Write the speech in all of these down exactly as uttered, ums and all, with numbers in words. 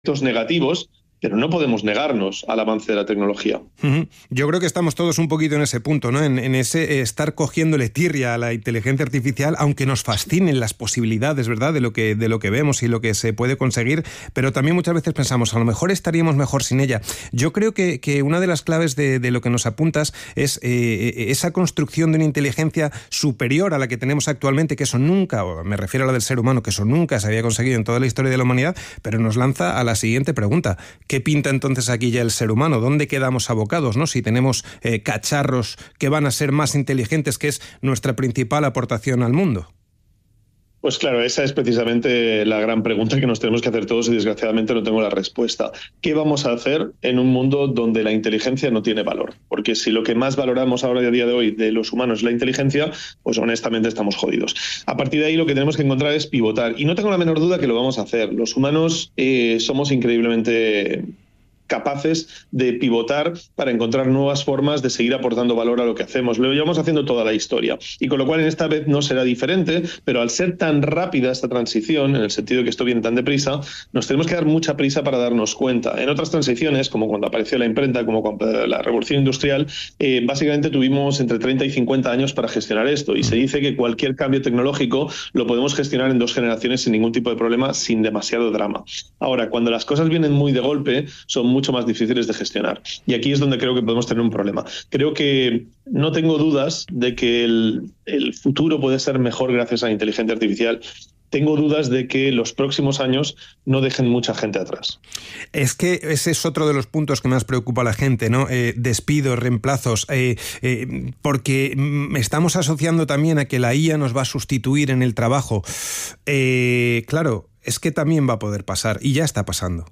aspectos negativos, pero no podemos negarnos al avance de la tecnología. Uh-huh. Yo creo que estamos todos un poquito en ese punto, ¿no? En, en ese eh, estar cogiéndole tirria a la inteligencia artificial, aunque nos fascinen las posibilidades, ¿verdad?, de lo que, de lo que vemos y lo que se puede conseguir, pero también muchas veces pensamos, a lo mejor estaríamos mejor sin ella. Yo creo que, que una de las claves de, de lo que nos apuntas es eh, esa construcción de una inteligencia superior a la que tenemos actualmente, que eso nunca, o me refiero a la del ser humano, que eso nunca se había conseguido en toda la historia de la humanidad, pero nos lanza a la siguiente pregunta. ¿Qué pinta entonces aquí ya el ser humano? ¿Dónde quedamos abocados, ¿no? Si tenemos eh, cacharros que van a ser más inteligentes, que es nuestra principal aportación al mundo. Pues claro, esa es precisamente la gran pregunta que nos tenemos que hacer todos y desgraciadamente no tengo la respuesta. ¿Qué vamos a hacer en un mundo donde la inteligencia no tiene valor? Porque si lo que más valoramos ahora a día de hoy de los humanos es la inteligencia, pues honestamente estamos jodidos. A partir de ahí lo que tenemos que encontrar es pivotar. Y no tengo la menor duda que lo vamos a hacer. Los humanos eh, somos increíblemente capaces de pivotar para encontrar nuevas formas de seguir aportando valor a lo que hacemos. Lo llevamos haciendo toda la historia y con lo cual en esta vez no será diferente, pero al ser tan rápida esta transición, en el sentido de que esto viene tan deprisa, nos tenemos que dar mucha prisa para darnos cuenta. En otras transiciones, como cuando apareció la imprenta, como cuando la revolución industrial, eh, básicamente tuvimos entre treinta y cincuenta años para gestionar esto y se dice que cualquier cambio tecnológico lo podemos gestionar en dos generaciones sin ningún tipo de problema, sin demasiado drama. Ahora, cuando las cosas vienen muy de golpe, son muy mucho más difíciles de gestionar. Y aquí es donde creo que podemos tener un problema. Creo que no tengo dudas de que el, el futuro puede ser mejor gracias a la inteligencia artificial. Tengo dudas de que los próximos años no dejen mucha gente atrás. Es que ese es otro de los puntos que más preocupa a la gente, ¿no? Eh, despidos, reemplazos, eh, eh, porque estamos asociando también a que la I A nos va a sustituir en el trabajo. Eh, claro, es que también va a poder pasar, y ya está pasando.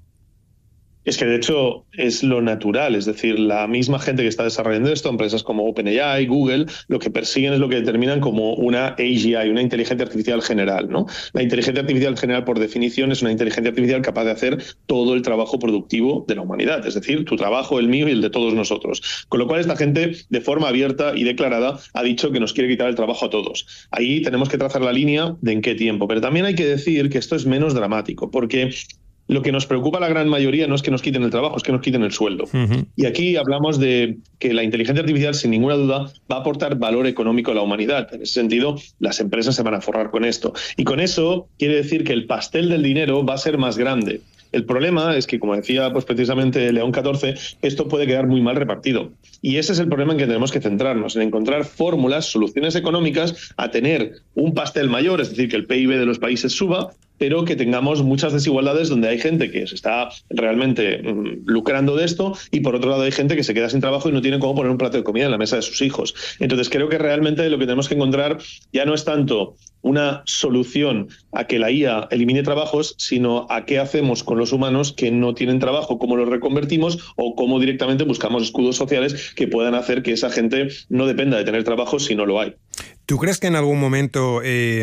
Es que de hecho es lo natural, es decir, la misma gente que está desarrollando esto, empresas como OpenAI, Google, lo que persiguen es lo que determinan como una A G I, una inteligencia artificial general, ¿no? La inteligencia artificial general, por definición, es una inteligencia artificial capaz de hacer todo el trabajo productivo de la humanidad, es decir, tu trabajo, el mío y el de todos nosotros. Con lo cual esta gente, de forma abierta y declarada, ha dicho que nos quiere quitar el trabajo a todos. Ahí tenemos que trazar la línea de en qué tiempo, pero también hay que decir que esto es menos dramático, porque lo que nos preocupa a la gran mayoría no es que nos quiten el trabajo, es que nos quiten el sueldo. Uh-huh. Y aquí hablamos de que la inteligencia artificial, sin ninguna duda, va a aportar valor económico a la humanidad. En ese sentido, las empresas se van a forrar con esto. Y con eso quiere decir que el pastel del dinero va a ser más grande. El problema es que, como decía pues precisamente León catorce, esto puede quedar muy mal repartido. Y ese es el problema en que tenemos que centrarnos, en encontrar fórmulas, soluciones económicas a tener un pastel mayor, es decir, que el P I B de los países suba, pero que tengamos muchas desigualdades donde hay gente que se está realmente mm, lucrando de esto y por otro lado hay gente que se queda sin trabajo y no tiene cómo poner un plato de comida en la mesa de sus hijos. Entonces creo que realmente lo que tenemos que encontrar ya no es tanto una solución a que la I A elimine trabajos, sino a qué hacemos con los humanos que no tienen trabajo, cómo los reconvertimos o cómo directamente buscamos escudos sociales que puedan hacer que esa gente no dependa de tener trabajo si no lo hay. ¿Tú crees que en algún momento eh,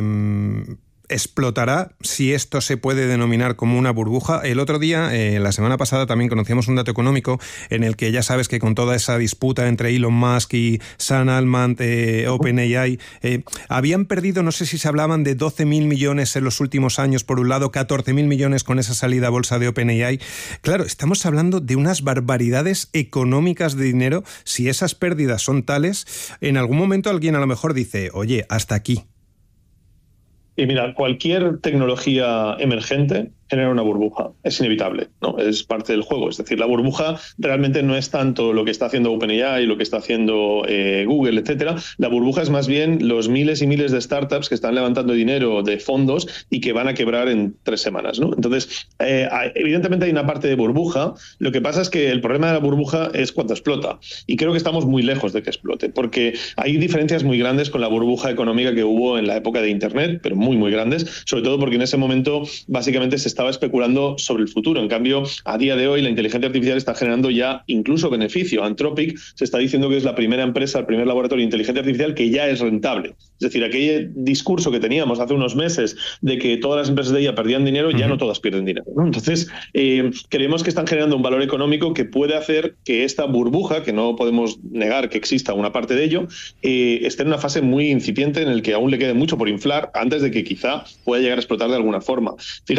explotará, si esto se puede denominar como una burbuja? El otro día, eh, la semana pasada, también conocíamos un dato económico en el que ya sabes que con toda esa disputa entre Elon Musk y Sam Altman, eh, OpenAI, eh, habían perdido, no sé si se hablaban de doce mil millones en los últimos años, por un lado, catorce mil millones con esa salida a bolsa de OpenAI. Claro, estamos hablando de unas barbaridades económicas de dinero. Si esas pérdidas son tales, en algún momento alguien a lo mejor dice, oye, hasta aquí. Y mira, cualquier tecnología emergente genera una burbuja, es inevitable, ¿no? Es parte del juego. Es decir, la burbuja realmente no es tanto lo que está haciendo OpenAI, lo que está haciendo eh, Google, etcétera. La burbuja es más bien los miles y miles de startups que están levantando dinero de fondos y que van a quebrar en tres semanas, ¿no? Entonces, eh, evidentemente hay una parte de burbuja. Lo que pasa es que el problema de la burbuja es cuando explota. Y creo que estamos muy lejos de que explote, porque hay diferencias muy grandes con la burbuja económica que hubo en la época de Internet, pero muy, muy grandes, sobre todo porque en ese momento básicamente se estaba especulando sobre el futuro. En cambio, a día de hoy la inteligencia artificial está generando ya incluso beneficio. Anthropic se está diciendo que es la primera empresa, el primer laboratorio de inteligencia artificial que ya es rentable. Es decir, aquel discurso que teníamos hace unos meses de que todas las empresas de ella perdían dinero, ya no todas pierden dinero, ¿no? Entonces, eh, creemos que están generando un valor económico que puede hacer que esta burbuja, que no podemos negar que exista una parte de ello, eh, esté en una fase muy incipiente en el que aún le quede mucho por inflar antes de que quizá pueda llegar a explotar de alguna forma. Fíjate que a diferencia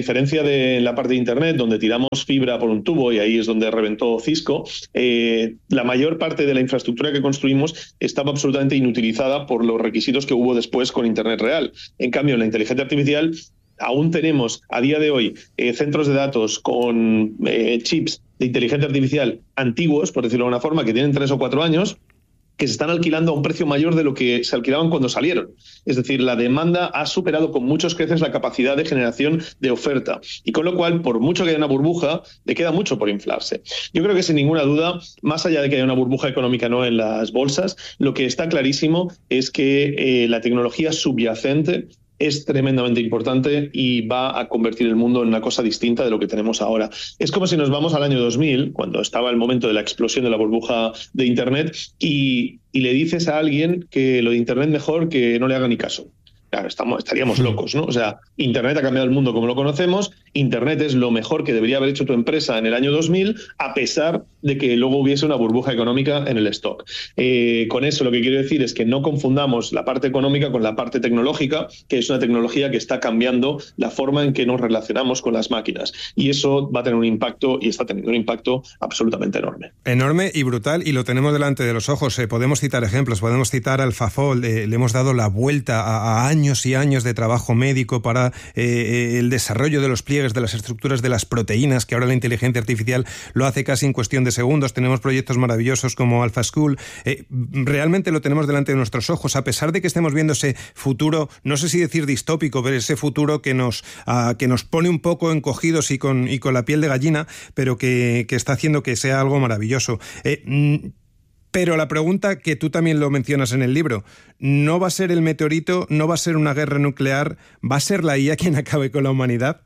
diferencia de la parte de Internet, donde tiramos fibra por un tubo y ahí es donde reventó Cisco, eh, la mayor parte de la infraestructura que construimos estaba absolutamente inutilizada por los requisitos que hubo después con Internet real. En cambio, en la inteligencia artificial aún tenemos a día de hoy eh, centros de datos con eh, chips de inteligencia artificial antiguos, por decirlo de alguna forma, que tienen tres o cuatro años, que se están alquilando a un precio mayor de lo que se alquilaban cuando salieron. Es decir, la demanda ha superado con muchos creces la capacidad de generación de oferta. Y con lo cual, por mucho que haya una burbuja, le queda mucho por inflarse. Yo creo que sin ninguna duda, más allá de que haya una burbuja económica no en las bolsas, lo que está clarísimo es que eh, la tecnología subyacente es tremendamente importante y va a convertir el mundo en una cosa distinta de lo que tenemos ahora. Es como si nos vamos al año dos mil, cuando estaba el momento de la explosión de la burbuja de Internet, y, y le dices a alguien que lo de Internet mejor que no le haga ni caso. Claro, estamos, estaríamos locos, ¿no? O sea, Internet ha cambiado el mundo como lo conocemos, Internet es lo mejor que debería haber hecho tu empresa en el año dos mil, a pesar de que luego hubiese una burbuja económica en el stock. Eh, con eso lo que quiero decir es que no confundamos la parte económica con la parte tecnológica, que es una tecnología que está cambiando la forma en que nos relacionamos con las máquinas. Y eso va a tener un impacto, y está teniendo un impacto absolutamente enorme. Enorme y brutal, y lo tenemos delante de los ojos. Eh, podemos citar ejemplos, podemos citar AlphaFold, eh, le hemos dado la vuelta a, a años años y años de trabajo médico para eh, el desarrollo de los pliegues, de las estructuras de las proteínas, que ahora la inteligencia artificial lo hace casi en cuestión de segundos. Tenemos proyectos maravillosos como AlphaSchool. Eh, realmente lo tenemos delante de nuestros ojos, a pesar de que estemos viendo ese futuro, no sé si decir distópico, pero ese futuro que nos, uh, que nos pone un poco encogidos y con, y con la piel de gallina, pero que, que está haciendo que sea algo maravilloso. Eh, mm, Pero la pregunta, que tú también lo mencionas en el libro, ¿no va a ser el meteorito, no va a ser una guerra nuclear, va a ser la I A quien acabe con la humanidad?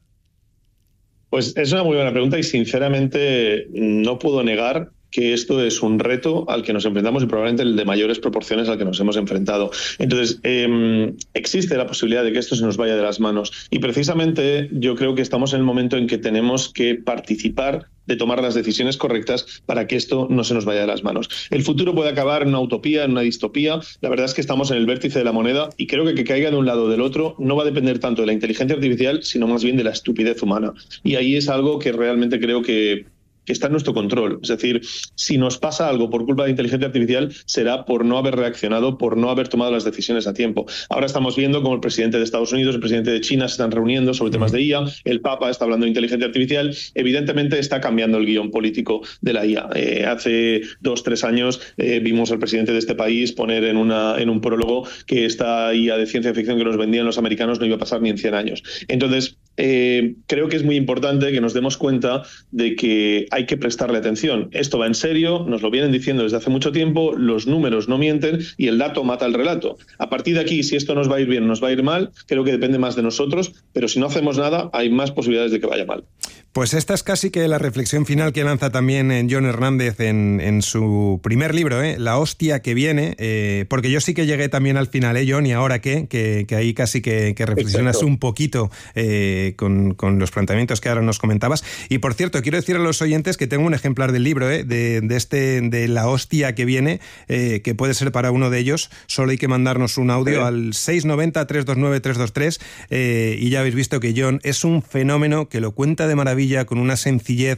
Pues es una muy buena pregunta y sinceramente no puedo negar que esto es un reto al que nos enfrentamos y probablemente el de mayores proporciones al que nos hemos enfrentado. Entonces, eh, existe la posibilidad de que esto se nos vaya de las manos y precisamente yo creo que estamos en el momento en que tenemos que participar de tomar las decisiones correctas para que esto no se nos vaya de las manos. El futuro puede acabar en una utopía, en una distopía. La verdad es que estamos en el vértice de la moneda y creo que que caiga de un lado o del otro no va a depender tanto de la inteligencia artificial, sino más bien de la estupidez humana. Y ahí es algo que realmente creo que que está en nuestro control. Es decir, si nos pasa algo por culpa de la inteligencia artificial, será por no haber reaccionado, por no haber tomado las decisiones a tiempo. Ahora estamos viendo cómo el presidente de Estados Unidos, el presidente de China se están reuniendo sobre temas de I A, el Papa está hablando de inteligencia artificial. Evidentemente está cambiando el guión político de la I A. Eh, hace dos, tres años eh, vimos al presidente de este país poner en, una, en un prólogo que esta I A de ciencia ficción que nos vendían los americanos no iba a pasar ni en cien años. Entonces, eh, creo que es muy importante que nos demos cuenta de que hay que prestarle atención. Esto va en serio, nos lo vienen diciendo desde hace mucho tiempo, los números no mienten y el dato mata el relato. A partir de aquí, si esto nos va a ir bien o nos va a ir mal, creo que depende más de nosotros, pero si no hacemos nada, hay más posibilidades de que vaya mal. Pues esta es casi que la reflexión final que lanza también Jon Hernández en, en su primer libro, ¿eh? La hostia que viene, eh, porque yo sí que llegué también al final, ¿eh, Jon? ¿Y ahora qué? Que, que ahí casi que, que reflexionas Exacto. un poquito eh, con, con los planteamientos que ahora nos comentabas. Y por cierto, quiero decir a los oyentes que tengo un ejemplar del libro, ¿eh? de, de, este, de La hostia que viene, eh, que puede ser para uno de ellos. Solo hay que mandarnos un audio sí. al seis nueve cero, tres dos nueve, tres dos tres eh, y ya habéis visto que Jon es un fenómeno que lo cuenta de maravilla, con una sencillez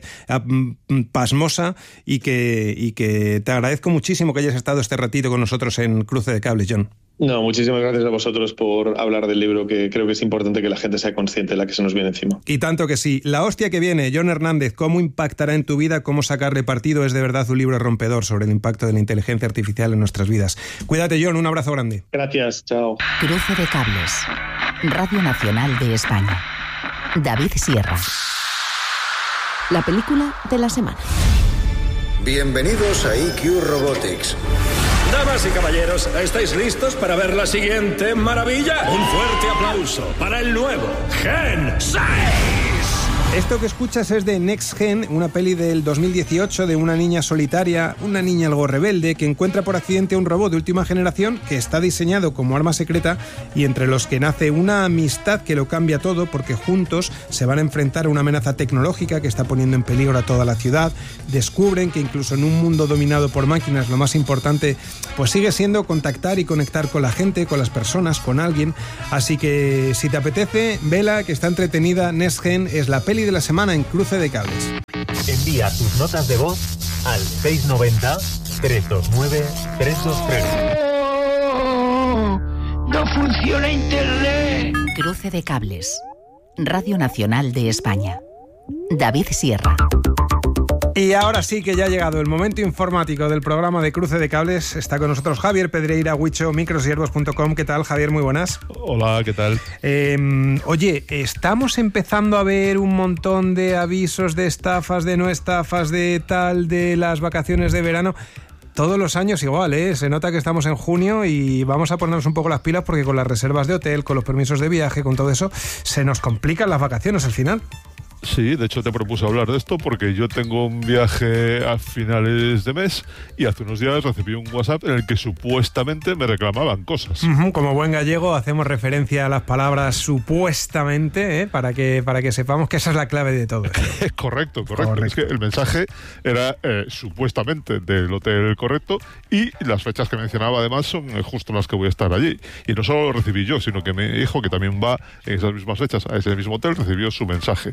pasmosa y que, y que te agradezco muchísimo que hayas estado este ratito con nosotros en Cruce de Cables, Jon. No, muchísimas gracias a vosotros por hablar del libro, que creo que es importante que la gente sea consciente de la que se nos viene encima. Y tanto que sí. La hostia que viene, Jon Hernández, ¿cómo impactará en tu vida? ¿Cómo sacarle partido? Es de verdad un libro rompedor sobre el impacto de la inteligencia artificial en nuestras vidas. Cuídate, Jon, un abrazo grande. Gracias, chao. Cruce de Cables, Radio Nacional de España. David Sierra. La película de la semana. Bienvenidos a I Q Robotics. Damas y caballeros, ¿estáis listos para ver la siguiente maravilla? Un fuerte aplauso para el nuevo Gen seis. Esto que escuchas es de Next Gen, una peli del dos mil dieciocho de una niña solitaria, una niña algo rebelde, que encuentra por accidente a un robot de última generación que está diseñado como arma secreta y entre los que nace una amistad que lo cambia todo porque juntos se van a enfrentar a una amenaza tecnológica que está poniendo en peligro a toda la ciudad. Descubren que incluso en un mundo dominado por máquinas lo más importante pues sigue siendo contactar y conectar con la gente, con las personas, con alguien. Así que si te apetece, vela, que está entretenida. Next Gen es la peli de la semana en Cruce de Cables. Envía tus notas de voz al seis nueve cero, tres dos nueve, tres dos tres. ¡Oh! ¡No funciona Internet! Cruce de Cables. Radio Nacional de España. David Sierra. Y ahora sí que ya ha llegado el momento informático del programa de Cruce de Cables. Está con nosotros Javier Pedreira, Huicho, microsiervos punto com. ¿Qué tal, Javier? Muy buenas. Hola, ¿qué tal? Eh, oye, estamos empezando a ver un montón de avisos de estafas, de no estafas, de tal, de las vacaciones de verano. Todos los años igual, ¿eh? Se nota que estamos en junio y vamos a ponernos un poco las pilas porque con las reservas de hotel, con los permisos de viaje, con todo eso, se nos complican las vacaciones al final. Sí, de hecho te propuse hablar de esto porque yo tengo un viaje a finales de mes y hace unos días recibí un WhatsApp en el que supuestamente me reclamaban cosas. Uh-huh. Como buen gallego hacemos referencia a las palabras supuestamente, ¿eh? para que para que sepamos que esa es la clave de todo. correcto, correcto, correcto. Es que el mensaje era eh, supuestamente del hotel correcto y las fechas que mencionaba además son eh, justo las que voy a estar allí. Y no solo lo recibí yo, sino que mi hijo, que también va en esas mismas fechas a ese mismo hotel, recibió su mensaje.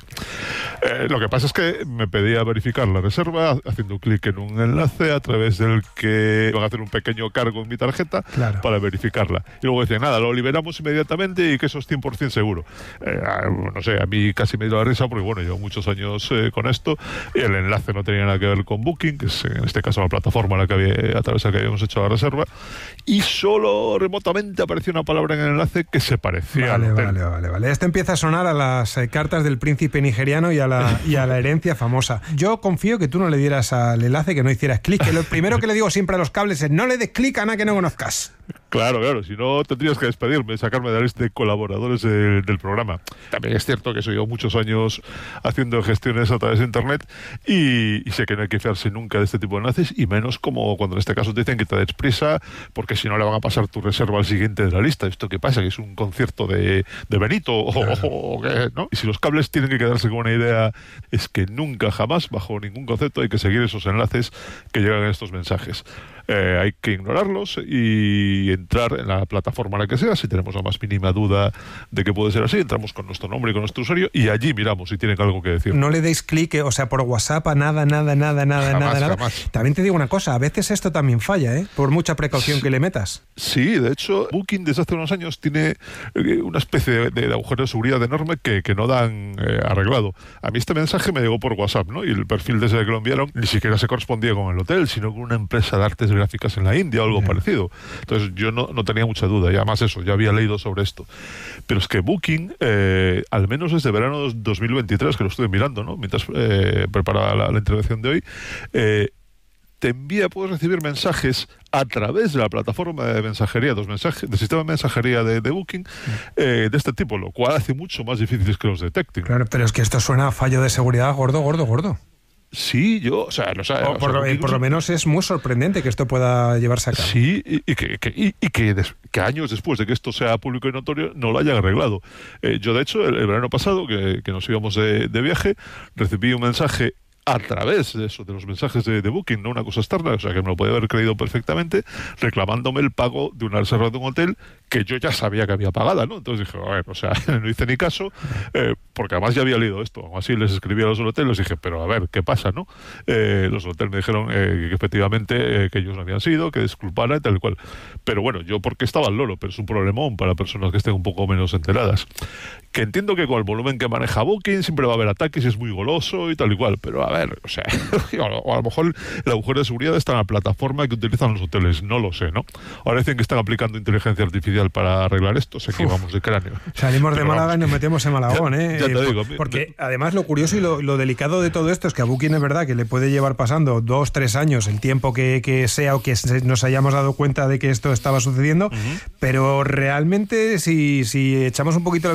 Eh, lo que pasa es que me pedía verificar la reserva haciendo clic en un enlace a través del que van a hacer un pequeño cargo en mi tarjeta, claro, para verificarla. Y luego decía, nada, lo liberamos inmediatamente y que eso es cien por ciento seguro. Eh, no sé, a mí casi me dio la risa porque, bueno, llevo muchos años eh, con esto y el enlace no tenía nada que ver con Booking, que es en este caso la plataforma a, la que había, a través de la que habíamos hecho la reserva, y solo remotamente apareció una palabra en el enlace que se parecía vale, al hotel. Vale, vale, vale. Este empieza a sonar a las eh, cartas del príncipe nigeriano y a, la, y a la herencia famosa. Yo confío que tú no le dieras al enlace, que no hicieras clic. Que lo primero que le digo siempre a los cables es no le des clic a nada que no conozcas. Claro, claro, si no tendrías que despedirme, sacarme de la lista de colaboradores de, del programa. También es cierto que soy yo muchos años haciendo gestiones a través de internet y, y sé que no hay que fiarse nunca de este tipo de enlaces y menos como cuando en este caso te dicen que te des prisa porque si no le van a pasar tu reserva al siguiente de la lista. ¿Esto qué pasa? ¿Que es un concierto de, de Benito? O, claro. o, o qué, ¿no? Y si los cables tienen que quedarse con una idea es que nunca, jamás, bajo ningún concepto hay que seguir esos enlaces que llegan en estos mensajes. Eh, hay que ignorarlos y entrar en la plataforma en la que sea. Si tenemos la más mínima duda de que puede ser así, entramos con nuestro nombre y con nuestro usuario y allí miramos si tienen algo que decir. No le deis clic, o sea, por WhatsApp a nada, nada, nada, nada, jamás, nada, nada. Jamás. También te digo una cosa, a veces esto también falla, ¿eh? Por mucha precaución sí. que le metas. Sí, de hecho, Booking desde hace unos años tiene eh, una especie de, de, de agujero de seguridad enorme que, que no dan eh, arreglado. A mí este mensaje me llegó por WhatsApp, ¿no? Y el perfil desde el que lo enviaron ni siquiera se correspondía con el hotel, sino con una empresa de artes gráficas en la India o algo yeah. parecido. Entonces yo no, no tenía mucha duda, y además eso, ya había leído sobre esto. Pero es que Booking, eh, al menos desde verano dos mil veintitrés, que lo estuve mirando, ¿no? Mientras eh, preparaba la, la intervención de hoy, eh, te envía, puedes recibir mensajes a través de la plataforma de mensajería, dos mensajes, del sistema de mensajería de, de Booking, eh, de este tipo, lo cual hace mucho más difícil que los detecten. Claro, pero es que esto suena a fallo de seguridad gordo, gordo, gordo. Sí, yo, o sea, no sé. O por, o sea, lo, por lo menos es muy sorprendente que esto pueda llevarse a cabo. Sí, y, y, que, que, y, y que, des, que años después de que esto sea público y notorio no lo hayan arreglado. Eh, yo, de hecho, el, el verano pasado, que, que nos íbamos de, de viaje, recibí un mensaje a través de eso, de los mensajes de, de Booking, no una cosa externa, o sea que me lo podía haber creído perfectamente, reclamándome el pago de una reserva de un hotel que yo ya sabía que había pagada, ¿no? Entonces dije, a ver, o sea, no hice ni caso, eh, porque además ya había leído esto, aún así les escribí a los hoteles, dije, pero a ver, ¿qué pasa, no? Eh, los hoteles me dijeron eh, que efectivamente eh, que ellos no habían sido, que disculpara y tal y cual. Pero bueno, yo porque estaba al loro, pero es un problemón para personas que estén un poco menos enteradas. Que entiendo que con el volumen que maneja Booking siempre va a haber ataques, es muy goloso y tal y cual, pero a ver, o sea, o a lo mejor el agujero de seguridad está en la plataforma que utilizan los hoteles, no lo sé, ¿no? Ahora dicen que están aplicando inteligencia artificial para arreglar esto, sé que vamos de cráneo. Salimos de Málaga y nos metemos en Malagón, ¿eh? Ya, ya te digo. Porque además lo curioso y lo, lo delicado de todo esto es que a Booking es verdad que le puede llevar pasando dos, tres años, el tiempo que, que sea o que nos hayamos dado cuenta de que esto estaba sucediendo, uh-huh. pero realmente si, si echamos un poquito la vista atrás,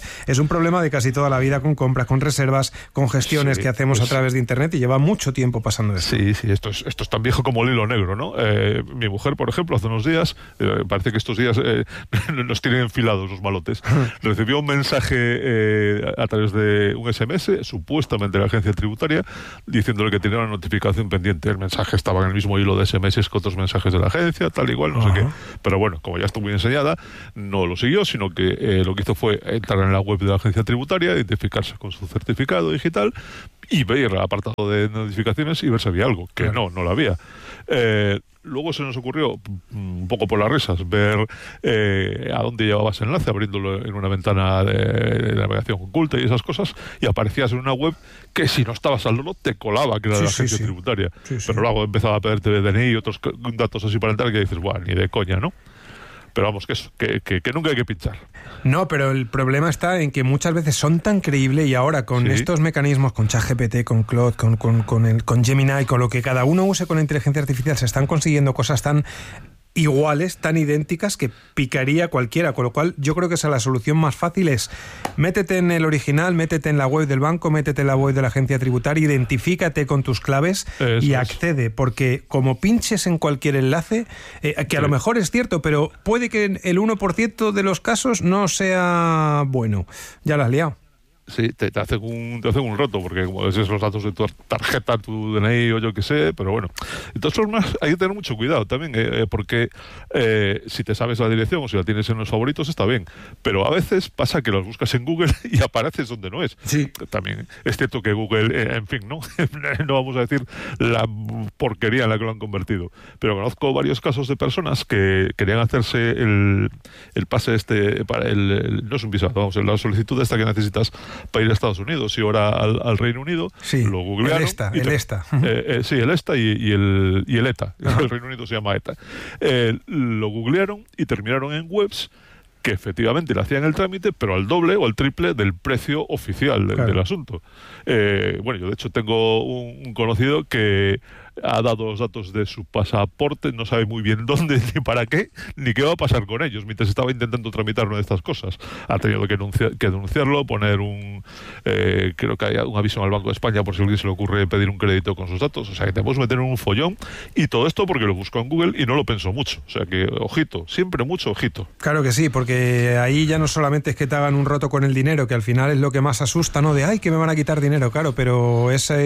es un problema de casi toda la vida con compras, con reservas, con gestiones sí, que hacemos pues, a través de Internet y lleva mucho tiempo pasando eso. Sí, sí, esto es, esto es tan viejo como el hilo negro, ¿no? Eh, mi mujer, por ejemplo, hace unos días, eh, parece que estos días eh, nos tienen enfilados los malotes, recibió un mensaje eh, a través de un ese eme ese, supuestamente de la agencia tributaria, diciéndole que tenía una notificación pendiente. El mensaje estaba en el mismo hilo de ese eme ese que otros mensajes de la agencia, tal igual, no uh-huh. sé qué. Pero bueno, como ya estuvo muy enseñada, no lo siguió, sino que eh, lo que hizo fue entrar en la web de la agencia tributaria, identificarse con su certificado digital y ver el apartado de notificaciones y ver si había algo, que claro. no, no lo había. Eh, luego se nos ocurrió, un poco por las risas, ver eh, a dónde llevaba ese enlace, abriéndolo en una ventana de, de navegación oculta y esas cosas, y aparecías en una web que si no estabas al loro te colaba, que era sí, de la agencia sí, sí. tributaria. Sí, sí. Pero luego empezaba a pederte D N I y otros datos así para entrar que dices, bueno, ni de coña, ¿no? Pero vamos, que eso, que, que, que nunca hay que pinchar. No, pero el problema está en que muchas veces son tan creíbles y ahora con sí. estos mecanismos, con ChatGPT, con Claude, con, con, con, el, con Gemini, con lo que cada uno use con la inteligencia artificial, se están consiguiendo cosas tan iguales, tan idénticas, que picaría cualquiera, con lo cual yo creo que esa la solución más fácil es métete en el original, métete en la web del banco, métete en la web de la agencia tributaria, identifícate con tus claves Eso y accede, es. porque como pinches en cualquier enlace, eh, que sí. a lo mejor es cierto, pero puede que el uno por ciento de los casos no sea bueno. Ya la has liado. Sí, te, te hacen un te hacen un roto, porque como dices los datos de tu tarjeta, tu D N I o yo qué sé, pero bueno. De todas formas, hay que tener mucho cuidado también, eh, porque eh, si te sabes la dirección o si la tienes en los favoritos, está bien. Pero a veces pasa que los buscas en Google y apareces donde no es. Sí. También es cierto que Google, eh, en fin, ¿no? no vamos a decir la porquería en la que lo han convertido. Pero conozco varios casos de personas que querían hacerse el, el pase este, para el, el no es un visado, vamos, la solicitud esta que necesitas para ir a Estados Unidos y ahora al, al Reino Unido, sí, lo googlearon. El ESTA, el te, ESTA. Eh, eh, sí, el ESTA y, y, el, y el ETA. Ajá. El Reino Unido se llama ETA. Eh, lo googlearon y terminaron en webs que efectivamente le hacían el trámite, pero al doble o al triple del precio oficial del, claro. del asunto. Eh, bueno, yo de hecho tengo un, un conocido que ha dado los datos de su pasaporte, no sabe muy bien dónde, ni para qué, ni qué va a pasar con ellos, mientras estaba intentando tramitar una de estas cosas. Ha tenido que, denunciar, que denunciarlo, poner un, eh, creo que hay un aviso al Banco de España por si a alguien se le ocurre pedir un crédito con sus datos. O sea, que te puedes meter en un follón, y todo esto porque lo buscó en Google y no lo pensó mucho. O sea que, ojito, siempre mucho ojito. Claro que sí, porque ahí ya no solamente es que te hagan un roto con el dinero, que al final es lo que más asusta, ¿no? De, ay, que me van a quitar dinero, claro, pero esa,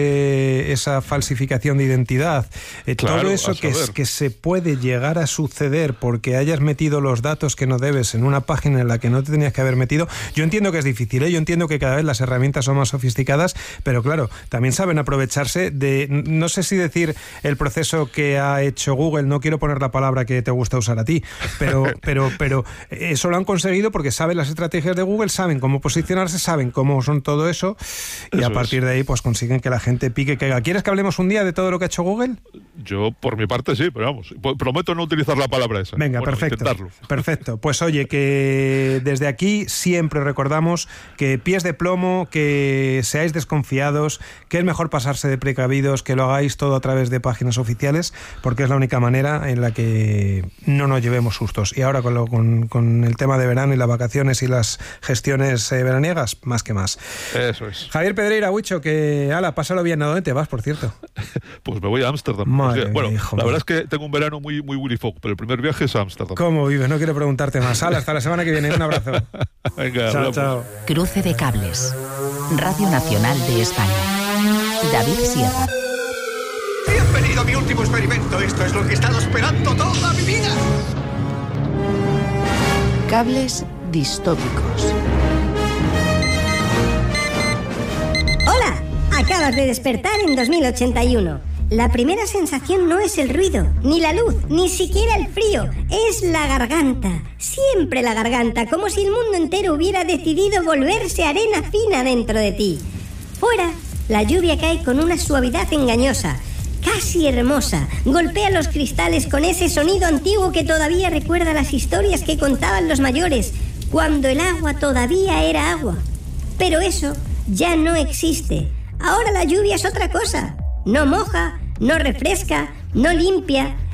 esa falsificación de identidad, Eh, claro, todo eso que, es, que se puede llegar a suceder porque hayas metido los datos que no debes en una página en la que no te tenías que haber metido. Yo entiendo que es difícil, ¿eh? Yo entiendo que cada vez las herramientas son más sofisticadas, pero claro, también saben aprovecharse de, no sé si decir el proceso que ha hecho Google, no quiero poner la palabra que te gusta usar a ti, pero, pero, pero eso lo han conseguido porque saben las estrategias de Google, saben cómo posicionarse, saben cómo son todo eso, y eso a partir es. de ahí pues consiguen que la gente pique, caiga. ¿Quieres que hablemos un día de todo lo que ha hecho Google? Yo, por mi parte, sí, pero vamos, prometo no utilizar la palabra esa. Venga, bueno, perfecto. Intentarlo. Perfecto. Pues oye, que desde aquí siempre recordamos que pies de plomo, que seáis desconfiados, que es mejor pasarse de precavidos, que lo hagáis todo a través de páginas oficiales, porque es la única manera en la que no nos llevemos sustos. Y ahora con, lo, con, con el tema de verano y las vacaciones y las gestiones eh, veraniegas, más que más. Eso es. Javier Pedreira, Huicho, que ala, pásalo bien. ¿A dónde te vas, por cierto? Pues me voy a Ámsterdam. Madre o sea, bueno, hijo la mío. verdad es que tengo un verano muy muy Willy Fogg, pero el primer viaje es a Ámsterdam. ¿Cómo vives? No quiero preguntarte más. Ala, hasta la semana que viene. Un abrazo. Venga, chao, hablamos. chao. Cruce de cables. Radio Nacional de España. David Sierra. Bienvenido a mi último experimento. Esto es lo que he estado esperando toda mi vida. Cables distópicos. Hola, acabas de despertar en dos mil ochenta y uno. La primera sensación no es el ruido, ni la luz, ni siquiera el frío, es la garganta. Siempre la garganta, como si el mundo entero hubiera decidido volverse arena fina dentro de ti. Fuera, la lluvia cae con una suavidad engañosa, casi hermosa. Golpea los cristales con ese sonido antiguo que todavía recuerda las historias que contaban los mayores, cuando el agua todavía era agua. Pero eso ya no existe. Ahora la lluvia es otra cosa. No moja, no refresca, no limpia.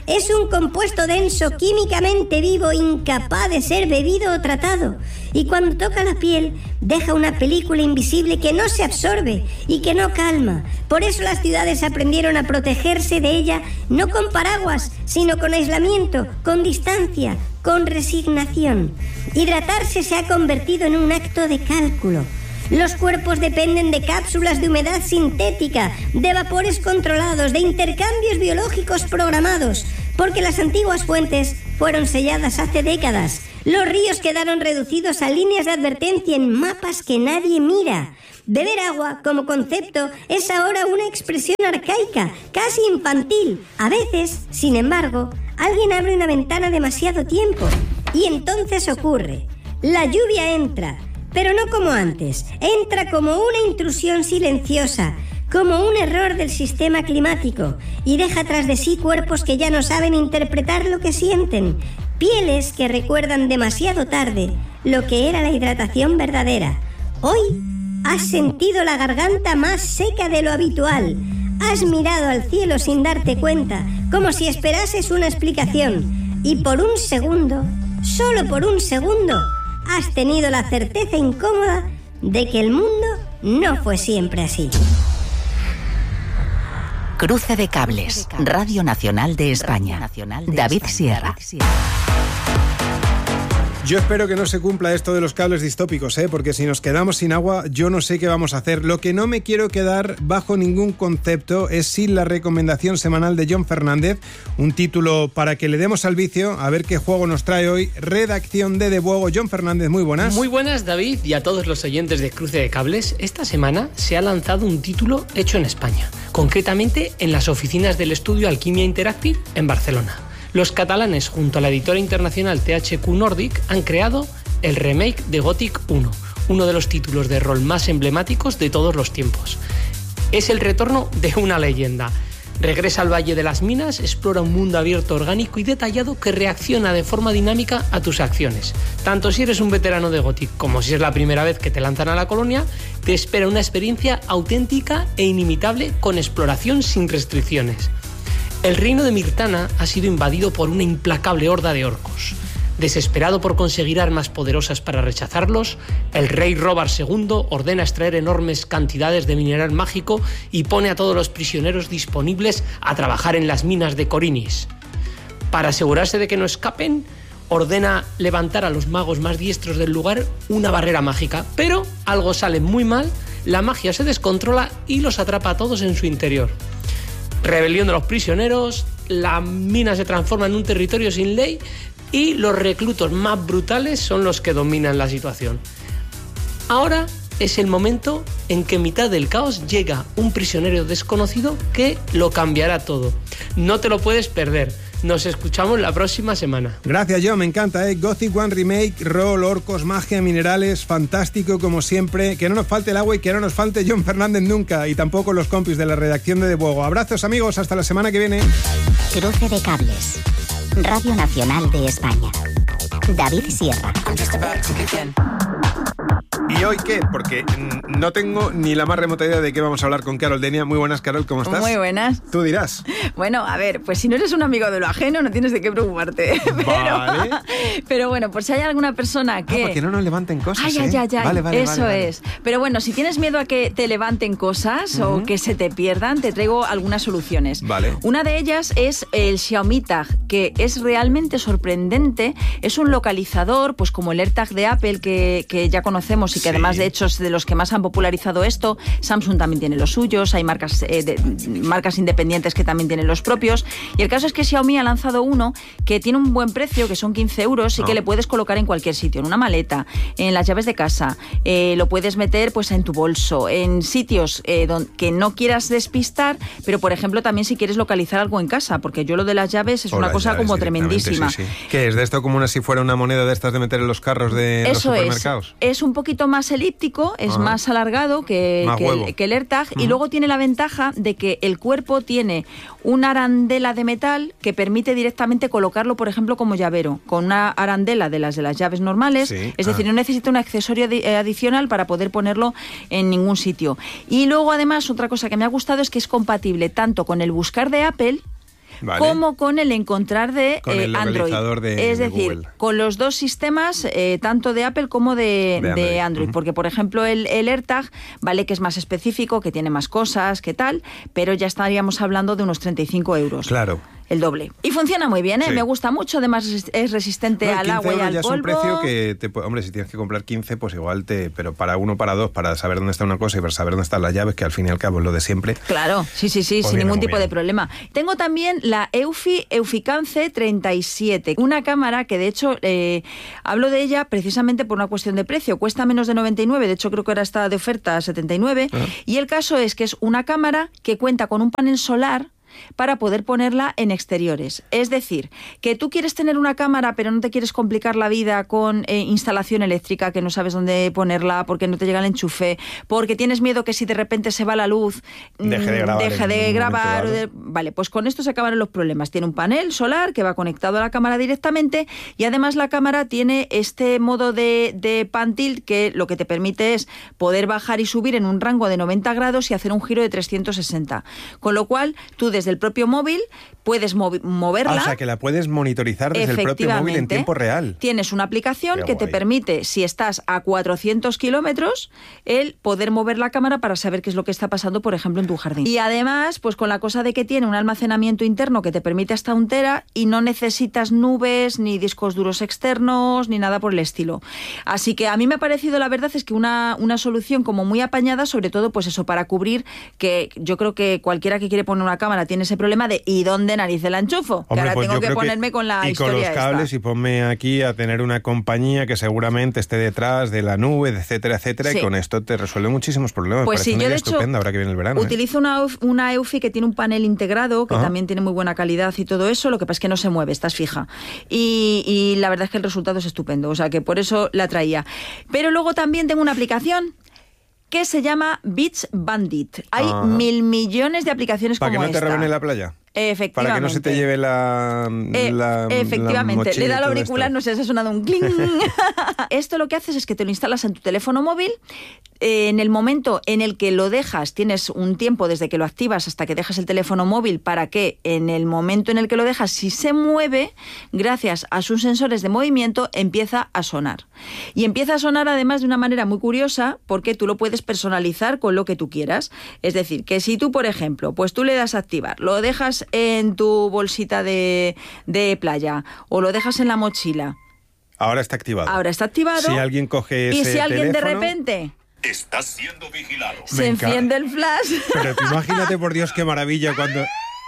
es un compuesto denso químicamente vivo, incapaz de ser bebido o tratado. Y cuando toca la piel, deja una película invisible que no se absorbe y que no calma. Por eso las ciudades aprendieron a protegerse de ella, no con paraguas, sino con aislamiento, con distancia, con resignación. Hidratarse se ha convertido en un acto de cálculo. Los cuerpos dependen de cápsulas de humedad sintética, de vapores controlados, de intercambios biológicos programados, porque las antiguas fuentes fueron selladas hace décadas. Los ríos quedaron reducidos a líneas de advertencia en mapas que nadie mira. Beber agua, como concepto, es ahora una expresión arcaica, casi infantil. A veces, sin embargo, alguien abre una ventana demasiado tiempo y entonces ocurre. La lluvia entra, pero no como antes. Entra como una intrusión silenciosa, como un error del sistema climático, y deja tras de sí cuerpos que ya no saben interpretar lo que sienten, pieles que recuerdan demasiado tarde lo que era la hidratación verdadera. Hoy has sentido la garganta más seca de lo habitual. Has mirado al cielo sin darte cuenta, como si esperases una explicación, y por un segundo, solo por un segundo, has tenido la certeza incómoda de que el mundo no fue siempre así. Cruce de cables. Radio Nacional de España. David Sierra. Yo espero que no se cumpla esto de los cables distópicos, ¿eh? Porque si nos quedamos sin agua, yo no sé qué vamos a hacer. Lo que no me quiero quedar bajo ningún concepto es sin la recomendación semanal de John Fernández, un título para que le demos al vicio, a ver qué juego nos trae hoy. Redacción de De Buogo. John Fernández, muy buenas. Muy buenas, David, y a todos los oyentes de Cruce de Cables. Esta semana se ha lanzado un título hecho en España, concretamente en las oficinas del estudio Alquimia Interactive en Barcelona. Los catalanes, junto a la editora internacional T H Q Nordic, han creado el remake de Gothic uno, uno de los títulos de rol más emblemáticos de todos los tiempos. Es el retorno de una leyenda. Regresa al Valle de las Minas, explora un mundo abierto, orgánico y detallado que reacciona de forma dinámica a tus acciones. Tanto si eres un veterano de Gothic como si es la primera vez que te lanzan a la colonia, te espera una experiencia auténtica e inimitable con exploración sin restricciones. El reino de Mirtana ha sido invadido por una implacable horda de orcos. Desesperado por conseguir armas poderosas para rechazarlos, el rey Robar segundo ordena extraer enormes cantidades de mineral mágico y pone a todos los prisioneros disponibles a trabajar en las minas de Corinis. Para asegurarse de que no escapen, ordena levantar a los magos más diestros del lugar una barrera mágica, pero algo sale muy mal, la magia se descontrola y los atrapa a todos en su interior. Rebelión de los prisioneros, la mina se transforma en un territorio sin ley y los reclutos más brutales son los que dominan la situación. Ahora es el momento en que en mitad del caos llega un prisionero desconocido que lo cambiará todo. No te lo puedes perder. Nos escuchamos la próxima semana. Gracias, John, me encanta, ¿eh? Gothic One Remake, rol, orcos, magia, minerales, fantástico como siempre. Que no nos falte el agua y que no nos falte John Fernández nunca, y tampoco los compis de la redacción de De Buogo. Abrazos, amigos, hasta la semana que viene. Cruce de cables. Radio Nacional de España. David Sierra. ¿Y hoy qué? Porque no tengo ni la más remota idea de qué vamos a hablar con Carol Denia. Muy buenas, Carol, ¿cómo estás? Muy buenas. Tú dirás. Bueno, a ver, pues si no eres un amigo de lo ajeno, no tienes de qué preocuparte. Pero, vale. Pero bueno, por si hay alguna persona que... Ah, porque no nos levanten cosas, Ay, ¿eh? ay, ay, ay. Vale, vale, Eso vale, vale. es. Pero bueno, si tienes miedo a que te levanten cosas uh-huh. o que se te pierdan, te traigo algunas soluciones. Vale. Una de ellas es el Xiaomi Tag, que es realmente sorprendente. Es un localizador, pues como el AirTag de Apple, que, que ya conocemos y que sí. además, de hecho, es de los que más han popularizado esto. Samsung también tiene los suyos, hay marcas, eh, de, marcas independientes que también tienen los propios. Y el caso es que Xiaomi ha lanzado uno que tiene un buen precio, que son quince euros y oh. que le puedes colocar en cualquier sitio, en una maleta, en las llaves de casa, eh, lo puedes meter pues en tu bolso, en sitios eh, donde, que no quieras despistar, pero por ejemplo también si quieres localizar algo en casa, porque yo lo de las llaves es o una cosa llaves, como tremendísima. Sí, sí. ¿Qué es de esto como una, si fuera una moneda de estas de meter en los carros de Eso los supermercados? Es, es un poquito más elíptico, es Ajá. más alargado que, más que, el, que el AirTag uh-huh. y luego tiene la ventaja de que el cuerpo tiene una arandela de metal que permite directamente colocarlo, por ejemplo, como llavero, con una arandela de las de las llaves normales, sí. es decir, ah. no necesita un accesorio adicional para poder ponerlo en ningún sitio. Y luego, además, otra cosa que me ha gustado es que es compatible tanto con el buscar de Apple vale. como con el encontrar de con eh, el Android. de, es de decir, Google. con los dos sistemas, eh, tanto de Apple como de, de Android. de Android. Uh-huh. Porque, por ejemplo, el, el AirTag, vale que es más específico, que tiene más cosas, que tal, pero ya estaríamos hablando de unos treinta y cinco euros. Claro. El doble. Y funciona muy bien, ¿eh? Sí. Me gusta mucho, además es resistente no, al agua y al ya polvo. Es un precio que, te, hombre, si tienes que comprar quince, pues igual te... Pero para uno, para dos, para saber dónde está una cosa y para saber dónde están las llaves, que al fin y al cabo es lo de siempre. Claro, sí, sí, sí, pues sin ningún tipo bien. de problema. Tengo también la Eufy Euficance treinta y siete, una cámara que de hecho eh, hablo de ella precisamente por una cuestión de precio. Cuesta menos de noventa y nueve, de hecho creo que ahora está de oferta a setenta y nueve. Uh-huh. Y el caso es que es una cámara que cuenta con un panel solar para poder ponerla en exteriores. Es decir, que tú quieres tener una cámara pero no te quieres complicar la vida con eh, instalación eléctrica, que no sabes dónde ponerla, porque no te llega el enchufe, porque tienes miedo que si de repente se va la luz deje de grabar, deje de grabar momento, de... Vale, pues con esto se acaban los problemas. Tiene un panel solar que va conectado a la cámara directamente y además la cámara tiene este modo de, de pan tilt que lo que te permite es poder bajar y subir en un rango de noventa grados y hacer un giro de trescientos sesenta. Con lo cual, tú desde el propio móvil puedes movi- moverla. Ah, o sea, que la puedes monitorizar desde el propio móvil en tiempo real. Tienes una aplicación Qué que guay. te permite, si estás a cuatrocientos kilómetros, el poder mover la cámara para saber qué es lo que está pasando, por ejemplo, en tu jardín. Y además, pues con la cosa de que tiene un almacenamiento interno que te permite hasta un tera y no necesitas nubes, ni discos duros externos, ni nada por el estilo. Así que a mí me ha parecido, la verdad, es que una, una solución como muy apañada, sobre todo, pues eso, para cubrir que yo creo que cualquiera que quiere poner una cámara tiene ese problema de ¿y dónde narices la enchufo? Hombre, que ahora pues tengo que creo ponerme con la y historia con los cables esta. Y ponme aquí a tener una compañía que seguramente esté detrás de la nube, etcétera, etcétera, Sí. y con esto te resuelve muchísimos problemas. Pues Me parece sí, una yo idea de hecho estupenda ahora que viene el verano. utilizo una, Euf- una Eufy que tiene un panel integrado, que Ajá. también tiene muy buena calidad y todo eso, lo que pasa es que no se mueve, estás fija. Y, y la verdad es que el resultado es estupendo, o sea que por eso la traía. Pero luego también tengo una aplicación que se llama Beach Bandit. Hay Ajá. mil millones de aplicaciones ¿Para que como no te esta. rebene la playa? Efectivamente. Para que no se te lleve la, Eh, la efectivamente, la le da el mochila y todo auricular, esto. no sé, se ha sonado un cling. Esto lo que haces es que te lo instalas en tu teléfono móvil. Eh, en el momento en el que lo dejas, tienes un tiempo desde que lo activas hasta que dejas el teléfono móvil para que en el momento en el que lo dejas, si se mueve, gracias a sus sensores de movimiento, empieza a sonar. Y empieza a sonar además de una manera muy curiosa porque tú lo puedes personalizar con lo que tú quieras. Es decir, que si tú, por ejemplo, pues tú le das a activar, lo dejas en tu bolsita de, de playa o lo dejas en la mochila. Ahora está activado. Ahora está activado. Si alguien coge ese y si alguien teléfono, de repente Estás siendo vigilado. se Me encanta. enciende el flash. Pero tú imagínate, por Dios, qué maravilla cuando...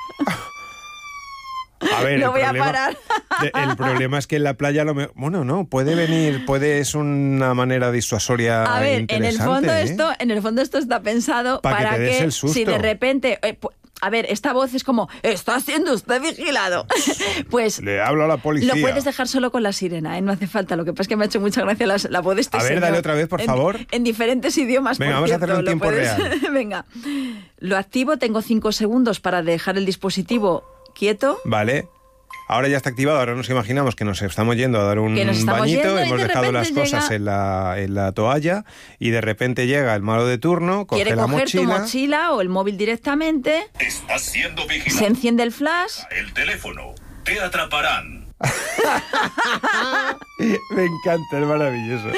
A ver, Lo el voy a problema, parar. de- El problema es que en la playa lo me... Bueno, no, puede venir, puede, es una manera disuasoria A ver, en el interesante, fondo ¿eh? esto, en el fondo esto está pensado Pa' que para te des que, el susto. si de repente, eh, pu- a ver, esta voz es como está siendo usted vigilado. Pues Le hablo a la policía. lo puedes dejar solo con la sirena, ¿eh? No hace falta. Lo que pasa es que me ha hecho mucha gracia la, la voz de este A ver, señor. dale otra vez, por En- favor. En diferentes idiomas. Venga, por vamos a cierto, hacerlo en lo tiempo puedes- real. Venga, lo activo, tengo cinco segundos para dejar el dispositivo quieto. Vale. Ahora ya está activado, ahora nos imaginamos que nos estamos yendo a dar un Que nos estamos bañito, yendo y hemos de dejado las repente cosas llega- en la, en la toalla y de repente llega el malo de turno, coge Quiere la coger mochila... tu mochila o el móvil directamente, Estás siendo vigilado. se enciende el flash. El teléfono. Te atraparán. Me encanta, es maravilloso.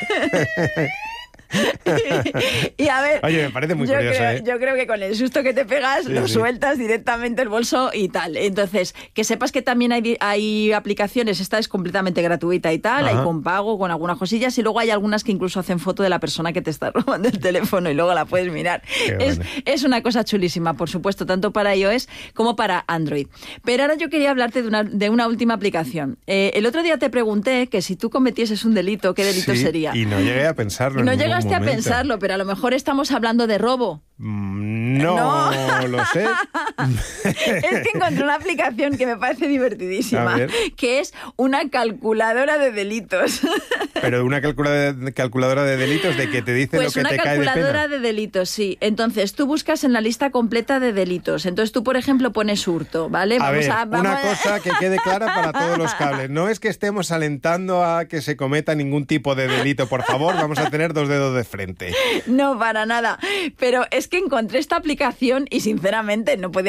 Y a ver, Oye, me parece muy yo curioso, creo, ¿eh? yo creo que con el susto que te pegas, Sí, lo sí. sueltas directamente el bolso y tal. Entonces, que sepas que también hay, hay aplicaciones, esta es completamente gratuita y tal, Ajá. hay con pago, con algunas cosillas, y luego hay algunas que incluso hacen foto de la persona que te está robando el teléfono y luego la puedes mirar. Qué Es, bueno. es una cosa chulísima, por supuesto, tanto para iOS como para Android. Pero ahora yo quería hablarte de una, de una última aplicación. Eh, el otro día te pregunté que si tú cometieses un delito, ¿qué delito Sí, sería? y no llegué a pensarlo en No ningún llegaste a momento. pensarlo, pero a lo mejor estamos hablando de robo. Mm, No, No. lo sé. Es que encontré una aplicación que me parece divertidísima, A ver. que es una calculadora de delitos. Pero una calculadora, calculadora de delitos de que te dice Pues lo que una te cae de calculadora pena. de delitos, sí. Entonces, tú buscas en la lista completa de delitos. Entonces, tú, por ejemplo, pones hurto, ¿vale? A ver, vamos una a... cosa que quede clara para todos los cables. No es que estemos alentando a que se cometa ningún tipo de delito. Por favor, vamos a tener dos dedos de frente. No, para nada. Pero es que encontré esta aplicación y, sinceramente, no podía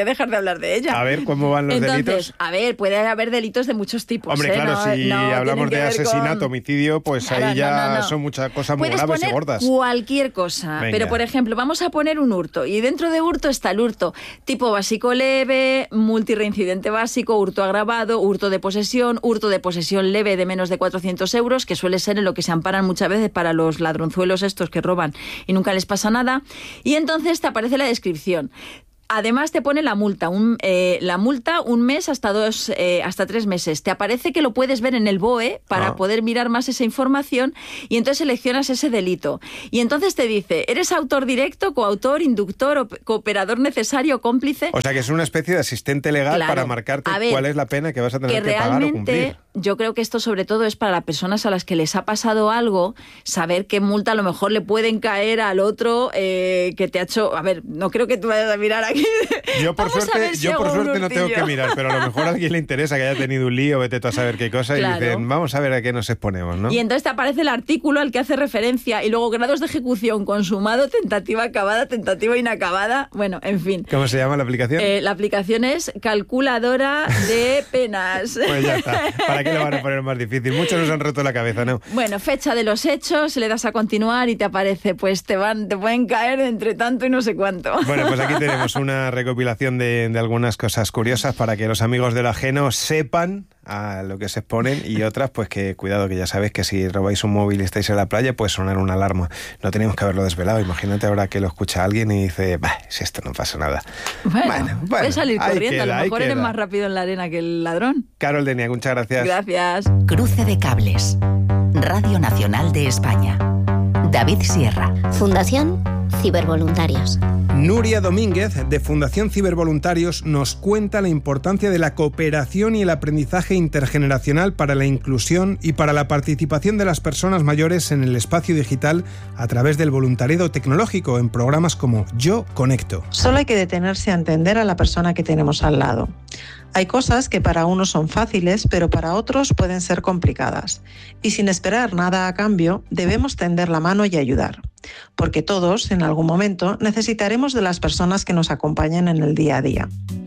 que dejar de hablar de ella. A ver, ¿cómo van los Entonces, delitos? A ver, puede haber delitos de muchos tipos. Hombre, ¿eh? claro, no, si no, hablamos de asesinato, con... homicidio, pues claro, ahí ya no, no, no. son muchas cosas muy Puedes graves poner y gordas. cualquier cosa. Venga. Pero, por ejemplo, vamos a poner un hurto. Y dentro de hurto está el hurto tipo básico leve, multireincidente básico, hurto agravado, hurto de posesión, hurto de posesión leve de menos de cuatrocientos euros, que suele ser en lo que se amparan muchas veces para los ladronzuelos estos que roban y nunca les pasa nada. Y entonces te aparece la descripción. Además te pone la multa, un, eh, la multa un mes hasta dos, eh, hasta tres meses. Te aparece que lo puedes ver en el B O E para ah. poder mirar más esa información y entonces seleccionas ese delito. Y entonces te dice, ¿eres autor directo, coautor, inductor, cooperador necesario, cómplice? O sea que es una especie de asistente legal claro. para marcarte ver, cuál es la pena que vas a tener que, que pagar o cumplir. Yo creo que esto sobre todo es para las personas a las que les ha pasado algo, saber qué multa a lo mejor le pueden caer al otro eh, que te ha hecho... A ver, no creo que tú vayas a mirar aquí. Yo por Vamos suerte, si yo por suerte no tengo hurtillo. que mirar, pero a lo mejor a alguien le interesa que haya tenido un lío, vete tú a saber qué cosa, claro. y dicen, vamos a ver a qué nos exponemos, ¿no? Y entonces te aparece el artículo al que hace referencia y luego grados de ejecución, consumado, tentativa acabada, tentativa inacabada, bueno, en fin. ¿Cómo se llama la aplicación? Eh, la aplicación es calculadora de penas. Pues ya está, ¿para qué lo van a poner más difícil? Muchos nos han roto la cabeza, ¿no? Bueno, fecha de los hechos, le das a continuar y te aparece, pues te van, te pueden caer entre tanto y no sé cuánto. Bueno, pues aquí tenemos una recopilación de, de algunas cosas curiosas para que los amigos del ajeno sepan a lo que se exponen y otras, pues que cuidado, que ya sabéis que si robáis un móvil y estáis en la playa, puede sonar una alarma. No teníamos que haberlo desvelado. Imagínate ahora que lo escucha alguien y dice, bah, si esto no pasa nada. Bueno, bueno, bueno puedes salir corriendo, queda, a lo mejor eres queda. más rápido en la arena que el ladrón. Carol Denia, muchas gracias. Gracias. Cruce de cables. Radio Nacional de España. David Sierra. Fundación Cibervoluntarios. Nuria Domínguez, de Fundación Cibervoluntarios, nos cuenta la importancia de la cooperación y el aprendizaje intergeneracional para la inclusión y para la participación de las personas mayores en el espacio digital a través del voluntariado tecnológico en programas como Yo Conecto. Solo hay que detenerse a entender a la persona que tenemos al lado. Hay cosas que para unos son fáciles, pero para otros pueden ser complicadas. Y sin esperar nada a cambio, debemos tender la mano y ayudar. Porque todos, en algún momento, necesitaremos de las personas que nos acompañen en el día a día.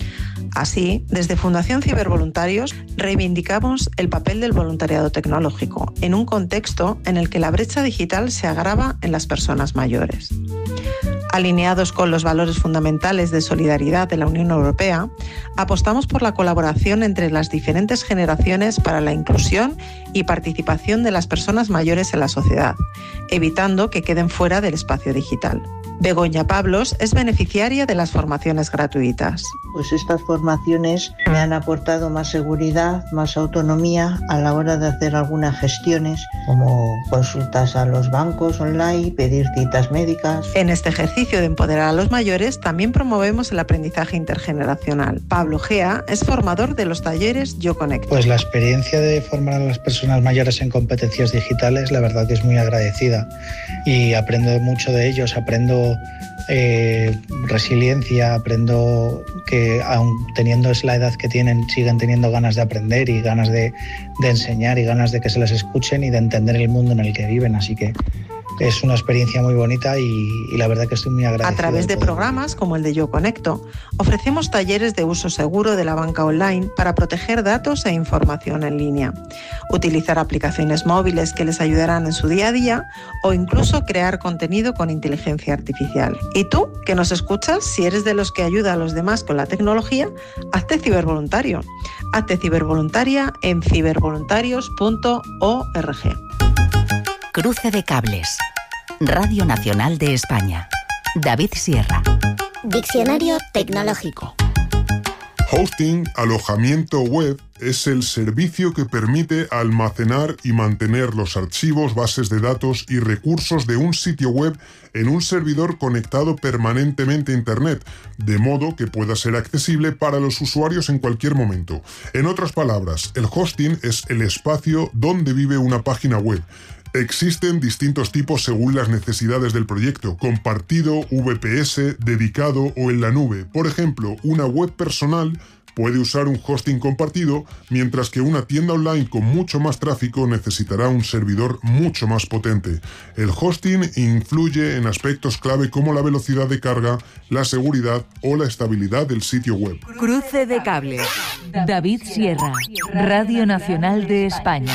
Así, desde Fundación Cibervoluntarios reivindicamos el papel del voluntariado tecnológico en un contexto en el que la brecha digital se agrava en las personas mayores. Alineados con los valores fundamentales de solidaridad de la Unión Europea, apostamos por la colaboración entre las diferentes generaciones para la inclusión y participación de las personas mayores en la sociedad, evitando que queden fuera del espacio digital. Begoña Pablos es beneficiaria de las formaciones gratuitas. Pues estas formaciones me han aportado más seguridad, más autonomía a la hora de hacer algunas gestiones, como consultas a los bancos online, pedir citas médicas. En este ejercicio de empoderar a los mayores también promovemos el aprendizaje intergeneracional. Pablo Gea es formador de los talleres Yo Conecto. Pues la experiencia de formar a las personas mayores en competencias digitales, la verdad que es muy agradecida y aprendo mucho de ellos, aprendo Eh, resiliencia, aprendo que aun teniendo la edad que tienen siguen teniendo ganas de aprender y ganas de, de enseñar y ganas de que se les escuchen y de entender el mundo en el que viven, así que es una experiencia muy bonita y, y la verdad que estoy muy agradecido. A través de programas como el de Yo Conecto, ofrecemos talleres de uso seguro de la banca online para proteger datos e información en línea, utilizar aplicaciones móviles que les ayudarán en su día a día o incluso crear contenido con inteligencia artificial. ¿Y tú, que nos escuchas, si eres de los que ayuda a los demás con la tecnología, hazte cibervoluntario. Hazte cibervoluntaria en cibervoluntarios punto org. Cruce de cables. Radio Nacional de España. David Sierra. Diccionario tecnológico. Hosting, alojamiento web, es el servicio que permite almacenar y mantener los archivos, bases de datos y recursos de un sitio web en un servidor conectado permanentemente a Internet, de modo que pueda ser accesible para los usuarios en cualquier momento. En otras palabras, el hosting es el espacio donde vive una página web. Existen distintos tipos según las necesidades del proyecto: compartido, V P S, dedicado o en la nube. Por ejemplo, una web personal puede usar un hosting compartido, mientras que una tienda online con mucho más tráfico necesitará un servidor mucho más potente. El hosting influye en aspectos clave como la velocidad de carga, la seguridad o la estabilidad del sitio web. Cruce de cables. David Sierra, Radio Nacional de España.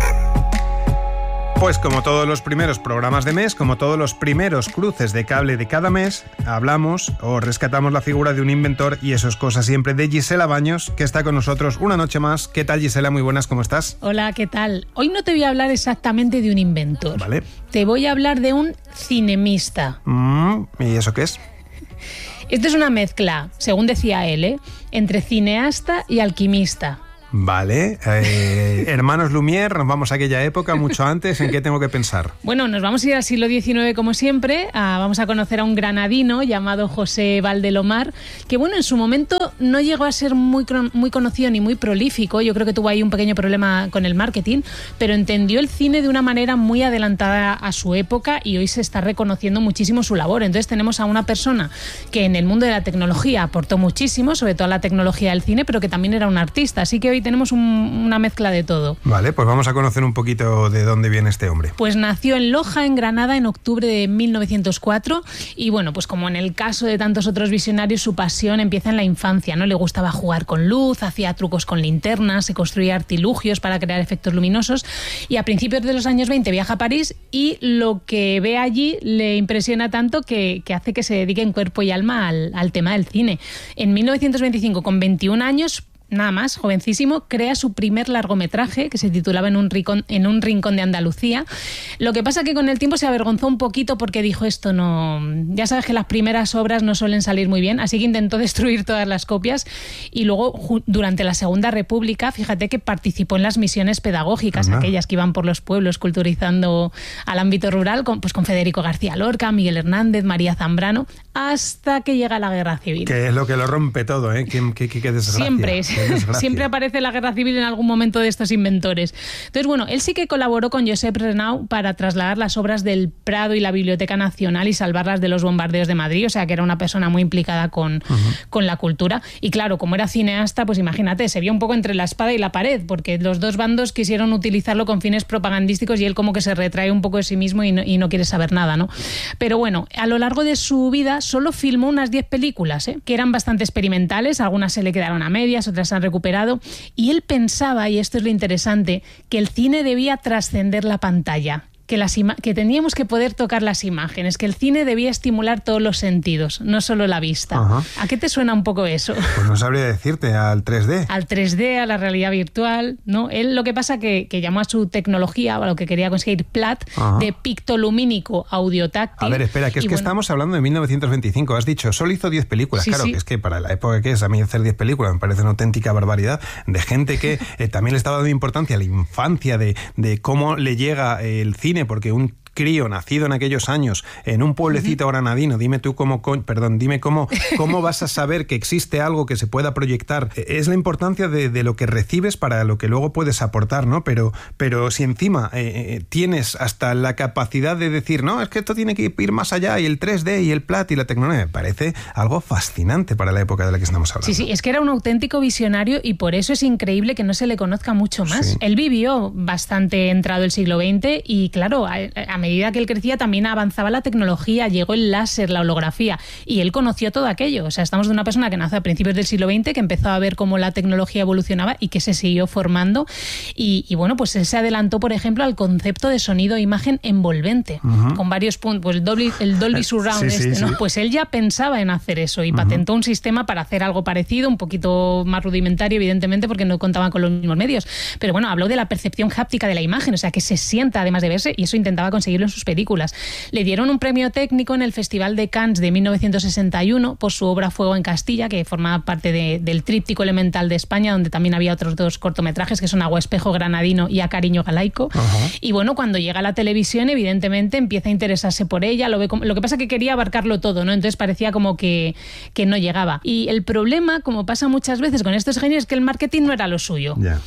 Pues como todos los primeros programas de mes, como todos los primeros cruces de cable de cada mes, hablamos o rescatamos la figura de un inventor, y eso es cosa siempre de Gisela Baños, que está con nosotros una noche más. ¿Qué tal, Gisela? Muy buenas, ¿cómo estás? Hola, ¿qué tal? Hoy no te voy a hablar exactamente de un inventor. Vale. Te voy a hablar de un cinemista. Mm, ¿y eso qué es? Esto es una mezcla, según decía él, ¿eh? entre cineasta y alquimista. Vale, eh, hermanos Lumière, nos vamos a aquella época, mucho antes. ¿En qué tengo que pensar? Bueno, nos vamos a ir al siglo diecinueve como siempre. A, vamos a conocer a un granadino llamado José Valdelomar, que bueno, en su momento no llegó a ser muy, muy conocido ni muy prolífico. Yo creo que tuvo ahí un pequeño problema con el marketing, pero entendió el cine de una manera muy adelantada a su época y hoy se está reconociendo muchísimo su labor. Entonces tenemos a una persona que en el mundo de la tecnología aportó muchísimo, sobre todo a la tecnología del cine, pero que también era un artista. Así que hoy tenemos un, una mezcla de todo. Vale, pues vamos a conocer un poquito de dónde viene este hombre. Pues nació en Loja, en Granada, en octubre de mil novecientos cuatro, y bueno, pues como en el caso de tantos otros visionarios, su pasión empieza en la infancia, ¿no? Le gustaba jugar con luz, hacía trucos con linternas, se construía artilugios para crear efectos luminosos, y a principios de los años veinte viaja a París y lo que ve allí le impresiona tanto que, que hace que se dedique en cuerpo y alma al, al tema del cine. En mil novecientos veinticinco, con veintiún años, nada más, jovencísimo, crea su primer largometraje que se titulaba En un rincón, en un rincón de Andalucía. Lo que pasa que con el tiempo se avergonzó un poquito porque dijo esto no... Ya sabes que las primeras obras no suelen salir muy bien, así que intentó destruir todas las copias y luego durante la Segunda República, fíjate que participó en las misiones pedagógicas, Anda. aquellas que iban por los pueblos culturizando al ámbito rural, con, pues con Federico García Lorca, Miguel Hernández, María Zambrano, hasta que llega la Guerra Civil. Que es lo que lo rompe todo, ¿eh? Qué, qué, qué desgracia. Siempre es. Siempre aparece la Guerra Civil en algún momento de estos inventores. Entonces, bueno, él sí que colaboró con Josep Renau para trasladar las obras del Prado y la Biblioteca Nacional y salvarlas de los bombardeos de Madrid, o sea que era una persona muy implicada con, uh-huh. con la cultura. Y claro, como era cineasta, pues imagínate, se vio un poco entre la espada y la pared, porque los dos bandos quisieron utilizarlo con fines propagandísticos y él como que se retrae un poco de sí mismo y no, y no quiere saber nada, ¿no? Pero bueno, a lo largo de su vida solo filmó unas diez películas, ¿eh? que eran bastante experimentales, algunas se le quedaron a medias, otras se han recuperado, y él pensaba, y esto es lo interesante, que el cine debía trascender la pantalla. Que, las ima- que teníamos que poder tocar las imágenes, que el cine debía estimular todos los sentidos, no solo la vista. Ajá. ¿A qué te suena un poco eso? Pues no sabría decirte, al tres D. Al tres D, a la realidad virtual, ¿no? Él lo que pasa que, que llamó a su tecnología, a lo que quería conseguir, P L A T, Ajá. de pictolumínico audiotáctil. A ver, espera, que es que bueno, estamos hablando de mil novecientos veinticinco, has dicho, solo hizo diez películas. Sí, claro, sí. que es que para la época que es, a mí hacer diez películas me parece una auténtica barbaridad, de gente que eh, también le estaba dando importancia a la infancia, de, de cómo le llega el cine, porque un crío nacido en aquellos años en un pueblecito uh-huh. granadino, dime tú cómo, perdón, dime cómo, cómo vas a saber que existe algo que se pueda proyectar. Es la importancia de, de lo que recibes para lo que luego puedes aportar, ¿no? Pero, pero si encima eh, tienes hasta la capacidad de decir, no, es que esto tiene que ir más allá, y el tres D y el P L A T y la tecnología, me parece algo fascinante para la época de la que estamos hablando. Sí, sí, es que era un auténtico visionario y por eso es increíble que no se le conozca mucho más. Sí. Él vivió bastante entrado el siglo veinte y claro, a, a medida que él crecía también avanzaba la tecnología, llegó el láser, la holografía, y él conoció todo aquello. O sea, estamos de una persona que nace a principios del siglo veinte, que empezó a ver cómo la tecnología evolucionaba y que se siguió formando. Y, y bueno, pues él se adelantó, por ejemplo, al concepto de sonido e imagen envolvente, uh-huh. con varios puntos, pues el Dolby, el Dolby Surround, sí, este, sí, ¿no? Sí. Pues él ya pensaba en hacer eso y uh-huh. patentó un sistema para hacer algo parecido, un poquito más rudimentario, evidentemente, porque no contaban con los mismos medios. Pero bueno, habló de la percepción háptica de la imagen, o sea, que se sienta además de verse, y eso intentaba conseguirlo en sus películas. Le dieron un premio técnico en el Festival de Cannes de mil novecientos sesenta y uno por su obra Fuego en Castilla, que formaba parte de, del Tríptico Elemental de España, donde también había otros dos cortometrajes que son Agua Espejo Granadino y A Cariño Galaico. Uh-huh. Y bueno, cuando llega a la televisión, evidentemente empieza a interesarse por ella, lo, ve como, lo que pasa es que quería abarcarlo todo, ¿no? Entonces parecía como que, que no llegaba. Y el problema, como pasa muchas veces con estos genios, es que el marketing no era lo suyo. Yeah.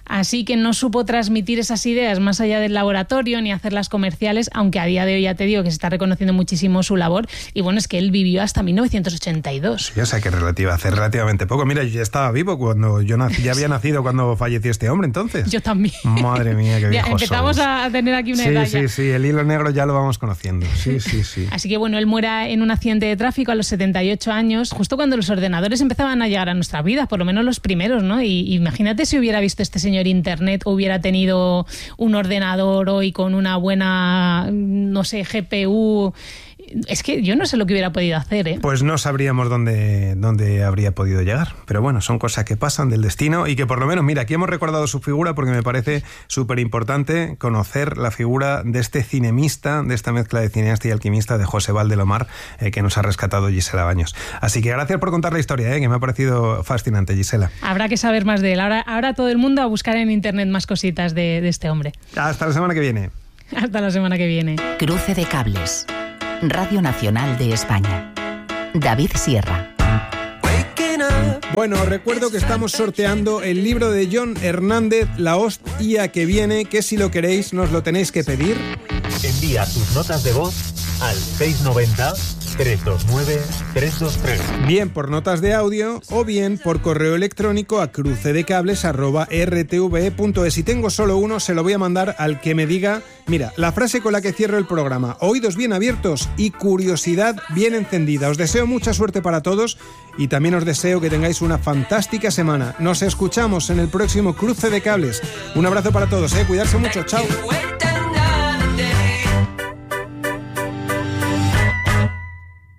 Así que no supo transmitir esas ideas más allá del laboratorio ni hacerlas comerciales, aunque a día de hoy ya te digo que se está reconociendo muchísimo su labor. Y bueno, es que él vivió hasta mil novecientos ochenta y dos. Sí, o sea que relativa, hace relativamente poco. Mira, yo ya estaba vivo cuando yo nací, ya había nacido cuando falleció este hombre, entonces. Yo también. Madre mía, qué viejos empezamos somos. a tener aquí una sí, edad Sí, ya. sí, sí, el hilo negro ya lo vamos conociendo. Sí, sí, sí. Así que bueno, él muera en un accidente de tráfico a los setenta y ocho años, justo cuando los ordenadores empezaban a llegar a nuestras vidas, por lo menos los primeros, ¿no? Y, y imagínate si hubiera visto este señor internet, hubiera tenido un ordenador hoy con una buena, no sé, G P U. Es que yo no sé lo que hubiera podido hacer, ¿eh? Pues no sabríamos dónde, dónde habría podido llegar. Pero bueno, son cosas que pasan del destino y que por lo menos, mira, aquí hemos recordado su figura porque me parece súper importante conocer la figura de este cinemista, de esta mezcla de cineasta y alquimista de José Valdelomar, eh, que nos ha rescatado Gisela Baños. Así que gracias por contar la historia, eh, que me ha parecido fascinante, Gisela. Habrá que saber más de él. Ahora, ahora todo el mundo a buscar en internet más cositas de, de este hombre. Hasta la semana que viene. Hasta la semana que viene. Cruce de cables. Radio Nacional de España. David Sierra. Bueno, recuerdo que estamos sorteando el libro de John Hernández, La hostia que viene, que si lo queréis nos lo tenéis que pedir. Envía tus notas de voz al seis noventa, trescientos veintiocho, trescientos veintitrés. Bien por notas de audio o bien por correo electrónico a crucedecables arroba r t v punto es. Si tengo solo uno, se lo voy a mandar al que me diga, mira, la frase con la que cierro el programa: oídos bien abiertos y curiosidad bien encendida. Os deseo mucha suerte para todos y también os deseo que tengáis una fantástica semana. Nos escuchamos en el próximo Cruce de Cables. Un abrazo para todos, ¿eh? Cuidarse mucho. Chao.